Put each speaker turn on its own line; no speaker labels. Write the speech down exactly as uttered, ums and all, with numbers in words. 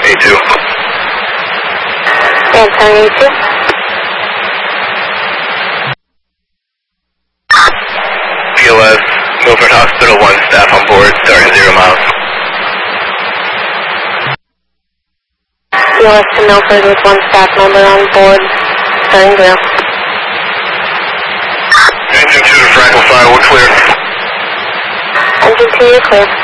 A two.
Answering A two.
P L S, Milford Hospital, one staff on board, starting zero miles.
P L S to Milford with one staff member on board, starting zero.
Engine two to Franklin five, we're clear.
Engine two, you're clear.